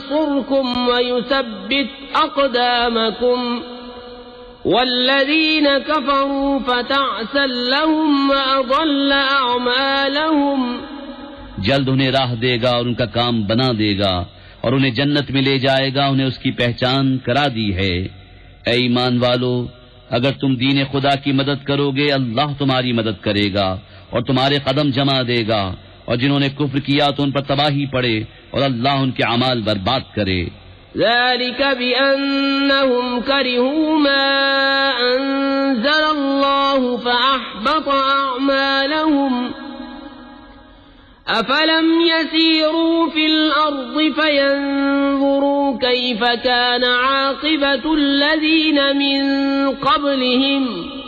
यंसुरकुम वयुसब्बित अक़दामकुम वल्लज़ीन कफ़रू फ़तअसल लहुम वअज़ल्ल अअमालहुम। जल्द उन्हें राह देगा और उनका काम बना देगा और उन्हें जन्नत में ले जाएगा, उन्हें उसकी पहचान करा दी है। ऐ ईमान वालो, अगर तुम दीन खुदा की मदद करोगे, अल्लाह तुम्हारी मदद करेगा और तुम्हारे कदम जमा देगा, और जिन्होंने कुफ्र किया तो उन पर तबाही पड़े और अल्लाह उनके अमाल बर्बाद करे। ज़ालिक बिअन्नहुम करिहू मा अंज़लल्लाहु फ़अहबत अअमालहुम अफलम यसीरू फिल अर्ज़ि फयंज़ुरू कैफ़ कान आक़िबतुल लज़ीन मिन क़ब्लिहिम